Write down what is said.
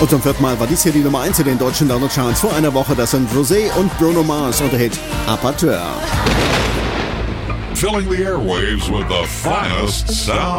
Und zum 4. Mal war dies hier die Nummer 1 in den deutschen Download-Charts. Vor einer Woche, das sind Rosé und Bruno Mars und der Hit Apateur. Filling the airwaves with the finest sound.